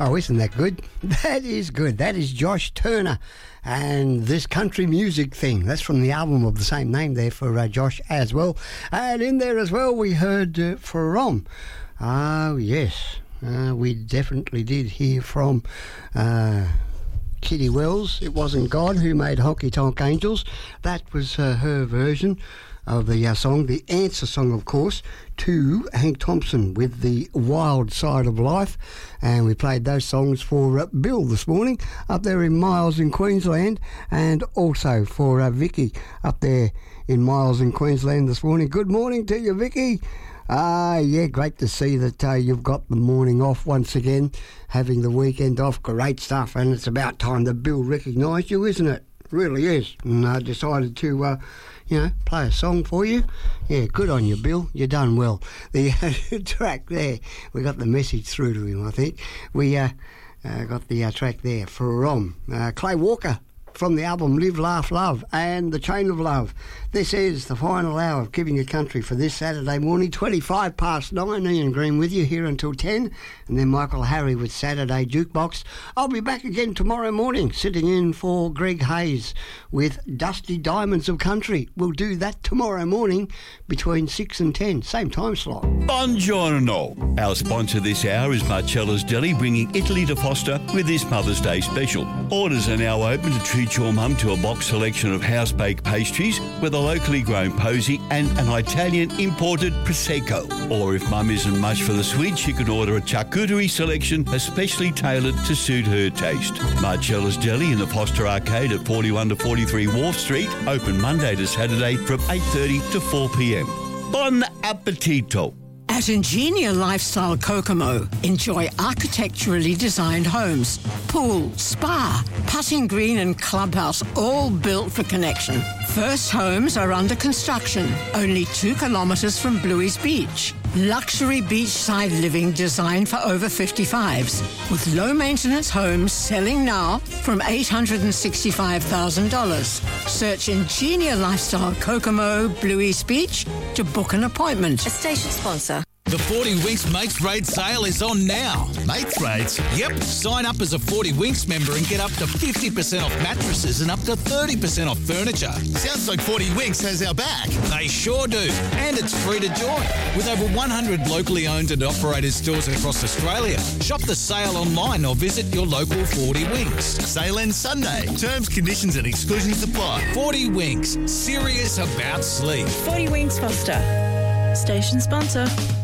Oh, isn't that good? That is good. That is Josh Turner and this country music thing. That's from the album of the same name there for Josh as well. And in there as well, we heard from. Oh, yes. We definitely did hear from Kitty Wells. It wasn't God who made Honky Tonk Angels. That was her version of the song, the answer song, of course, to Hank Thompson with The Wild Side of Life. And we played those songs for Bill this morning up there in Miles in Queensland, and also for Vicky up there in Miles in Queensland this morning. Good morning to you, Vicky. Yeah, great to see that you've got the morning off once again, having the weekend off. Great stuff, and it's about time that Bill recognised you, isn't it? Really is. And I decided to play a song for you. Yeah, good on you, Bill. You done well. The track there, we got the message through to him, I think. We got the track there from Clay Walker from the album Live, Laugh, Love and The Chain of Love. This is the final hour of Giving You Country for this Saturday morning, 25 past 9. Ian Green with you here until 10, and then Michael Harry with Saturday Jukebox. I'll be back again tomorrow morning, sitting in for Greg Hayes with Dusty Diamonds of Country. We'll do that tomorrow morning between 6 and 10, same time slot. Buongiorno. Our sponsor this hour is Marcella's Deli, bringing Italy to Foster with this Mother's Day special. Orders are now open to treat your mum to a box selection of house-baked pastries with a locally grown posy and an Italian imported Prosecco. Or if mum isn't much for the sweet, she can order a charcuterie selection especially tailored to suit her taste. Marcella's Deli in the Foster Arcade at 41 to 43 Wharf Street, open Monday to Saturday from 8:30 to 4 p.m. Bon appetito! At Ingenia Lifestyle Kokomo, enjoy architecturally designed homes, pool, spa, putting green and clubhouse, all built for connection. First homes are under construction, only 2 kilometres from Bluey's Beach. Luxury beachside living designed for over 55s, with low-maintenance homes selling now from $865,000. Search Ingenia Lifestyle Kokomo, Bluey's Beach to book an appointment. A station sponsor. The 40 Winks Mates Rate sale is on now. Mates Rates? Yep. Sign up as a 40 Winks member and get up to 50% off mattresses and up to 30% off furniture. Sounds like 40 Winks has our back. They sure do. And it's free to join. With over 100 locally owned and operated stores across Australia. Shop the sale online or visit your local 40 Winks. Sale ends Sunday. Terms, conditions and exclusions apply. 40 Winks. Serious about sleep. 40 Winks Foster. Station sponsor.